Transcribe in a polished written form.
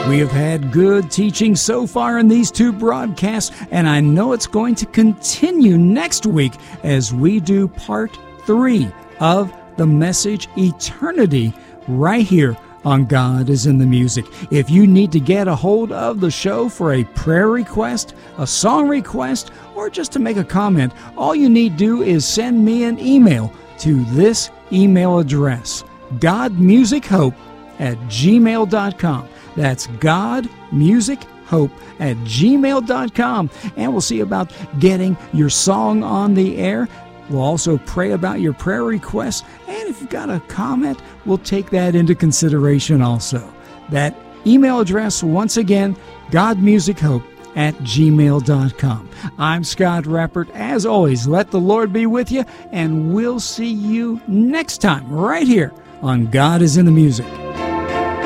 We have had good teaching so far in these two broadcasts, and I know it's going to continue next week as we do part 3 of the message Eternity right here on God is in the Music. If you need to get a hold of the show for a prayer request, a song request, or just to make a comment, all you need to do is send me an email to this email address, godmusichope@gmail.com. That's godmusichope@gmail.com. And we'll see about getting your song on the air. We'll also pray about your prayer requests. And if you've got a comment, we'll take that into consideration also. That email address, once again, godmusichope@gmail.com. I'm Scott Rappert. As always, let the Lord be with you, and we'll see you next time right here on God is in the Music.